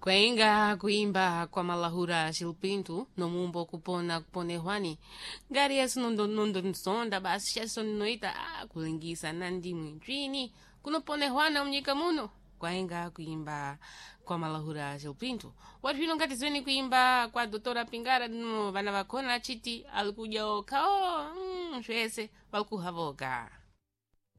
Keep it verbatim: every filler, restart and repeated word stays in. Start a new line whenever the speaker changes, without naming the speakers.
Kwenga kuimba kwa malahura Gilpinto no mumbo kupona kupone hwani ngari yesu nondo nondo nsonda basi sheso noita ah, kulingisa nandi mwinjini kunopone hwana mnyika muno kwenga kuimba kwa malahura Gilpinto watu hino ngati zweni kuimba kwa doutora Pingara no vana vakona chiti alikuja okao mm, shwese walikuhavoka